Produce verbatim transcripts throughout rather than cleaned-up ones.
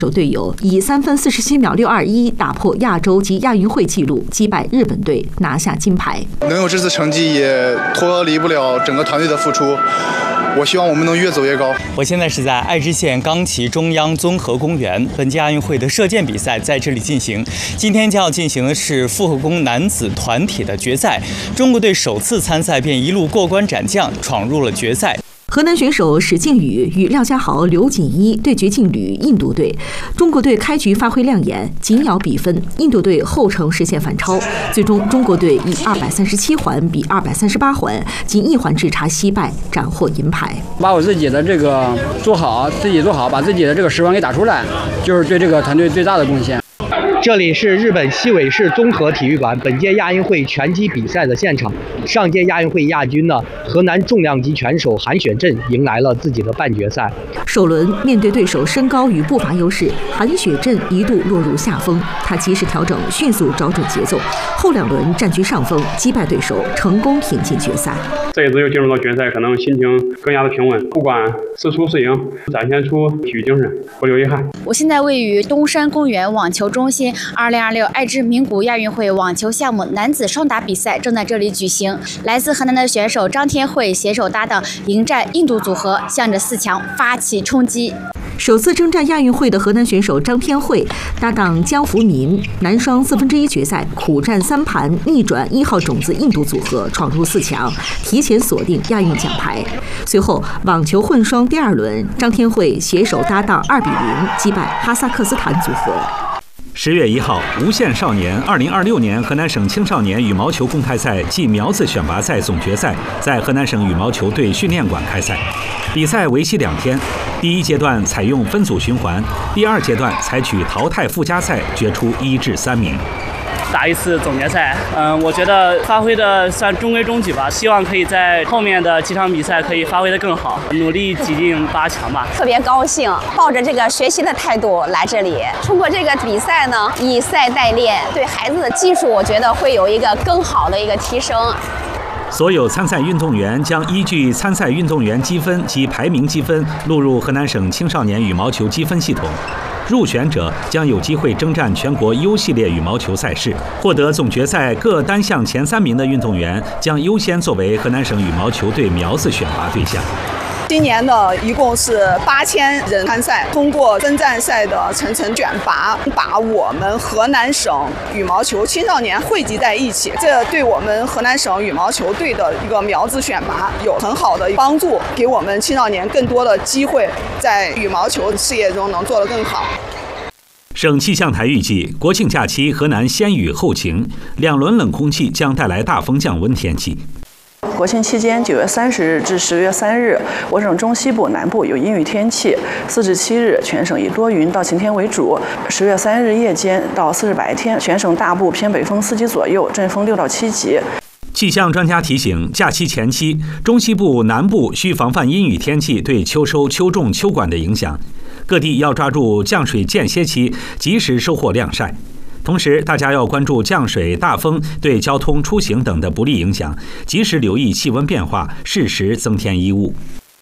手队友以三分四十七秒六二一打破亚洲及亚运会纪录，击败日本队拿下金牌。 能有这次成绩也脱离不了整个团队的付出。我希望我们能越走越高。 我现在是在爱知县冈崎中央综合公园，本届亚运会的射箭比赛在这里进行。今天将要进行的是复合弓男子团体的决赛，中国队首次参赛便一路过关斩将，闯入了决赛。 河南选手史靖宇与廖家豪、刘锦一对决劲旅印度队，中国队开局发挥亮眼，紧咬比分。印度队后程实现反超，最终中国队以二百三十七环比二百三十八环，仅一环之差惜败，斩获银牌。 把我自己的这个做好，自己做好，把自己的这个十环给打出来，就是对这个团队最大的贡献。 这里是日本西尾市综合体育馆本届亚运会拳击比赛的现场。上届亚运会亚军呢，河南重量级拳手韩雪振迎来了自己的半决赛。 首轮面对对手身高与步伐优势，韩雪振一度落入下风，他及时调整，迅速找准节奏，后两轮占据上风，击败对手，成功挺进决赛。 这一次又进入到决赛，可能心情更加的平稳，不管是输是赢，展现出体育精神，不留遗憾。 我现在位于东山公园网球中心，二零二六爱知名古亚运会网球项目男子双打比赛正在这里举行。来自河南的选手张天惠携手搭档迎战印度组合，向着四强发起冲击。 首次征战亚运会的河南选手张天惠搭档江福民，男双四分之一决赛苦战三盘，逆转一号种子印度组合，闯入四强，提前锁定亚运奖牌。随后网球混双第二轮，张天惠携手搭档二比零击败哈萨克斯坦组合。 十月一号，无限少年二零二六年河南省青少年羽毛球公开赛暨苗子选拔赛总决赛在河南省羽毛球队训练馆开赛。比赛为期两天，第一阶段采用分组循环，第二阶段采取淘汰附加赛决出一至三名。 打一次总决赛，嗯，我觉得发挥的算中规中矩吧，希望可以在后面的几场比赛可以发挥的更好，努力挤进八强吧。 特别高兴，抱着这个学习的态度来这里。通过这个比赛呢，以赛代练，对孩子的技术，我觉得会有一个更好的一个提升。 所有参赛运动员将依据参赛运动员积分及排名积分录入河南省青少年羽毛球积分系统。入选者将有机会征战全国 U 系列羽毛球赛事，获得总决赛各单项前三名的运动员将优先作为河南省羽毛球队苗子选拔对象。 今年呢，一共是八千人参赛，通过分站赛的层层选拔，把我们河南省羽毛球青少年汇集在一起，这对我们河南省羽毛球队的一个苗子选拔有很好的帮助，给我们青少年更多的机会，在羽毛球事业中能做得更好。 省气象台预计，国庆假期河南先雨后晴，两轮冷空气将带来大风降温天气。 国庆期间，九月三十日至十月三日，我省中西部、南部有阴雨天气。四至七日，全省以多云到晴天为主。十月三日夜间到四日白天，全省大部偏北风四级左右，阵风六到七级。 气象专家提醒，假期前期，中西部、南部需防范阴雨天气对秋收、秋种、秋管的影响。各地要抓住降水间歇期，及时收获晾晒。同时，大家要关注降水、大风对交通、出行等的不利影响，及时留意气温变化，适时增添衣物。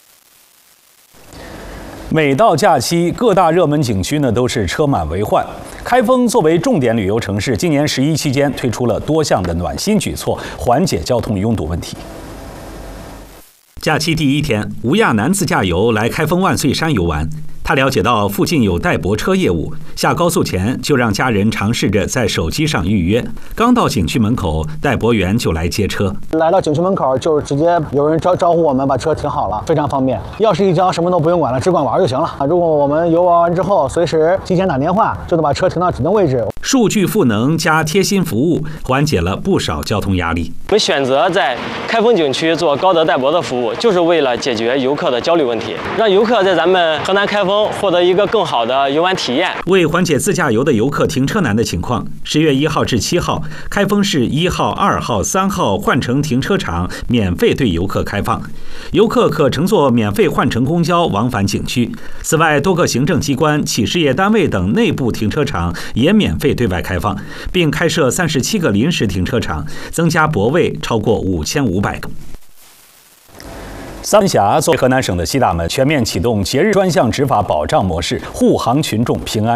每到假期，各大热门景区呢都是车满为患。开封作为重点旅游城市，今年十一期间推出了多项的暖心举措，缓解交通拥堵问题。假期第一天，吴亚男自驾游来开封万岁山游玩。他了解到附近有代泊车业务，下高速前就让家人尝试着在手机上预约。刚到景区门口，代泊员就来接车。 来到景区门口，就直接有人招招呼我们把车停好了，非常方便。钥匙一交，什么都不用管了，只管玩就行了。如果我们游玩完之后，随时提前打电话，就能把车停到指定位置。 数据赋能加贴心服务，缓解了不少交通压力。 我们选择在开封景区做高德代泊的服务，就是为了解决游客的焦虑问题，让游客在咱们河南开封获得一个更好的游玩体验。 为缓解自驾游的游客停车难的情况，十月一号至七号，开封市一号、二号、三号换乘停车场免费对游客开放，游客可乘坐免费换乘公交往返景区。此外，多个行政机关、企事业单位等内部停车场也免费对外开放，并开设三十七个临时停车场，增加泊位超过五千五百个。三峡作为河南省的西大门，全面启动节日专项执法保障模式，护航群众平安。